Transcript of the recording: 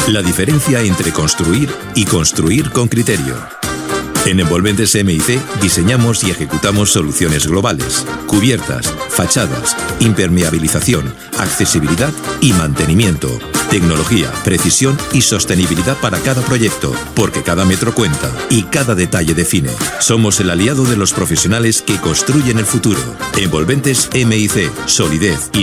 La diferencia entre construir y construir con criterio. En Envolventes MIC diseñamos y ejecutamos soluciones globales, cubiertas, fachadas, impermeabilización, accesibilidad y mantenimiento, tecnología, precisión y sostenibilidad para cada proyecto, porque cada metro cuenta y cada detalle define. Somos el aliado de los profesionales que construyen el futuro. Envolventes MIC, solidez y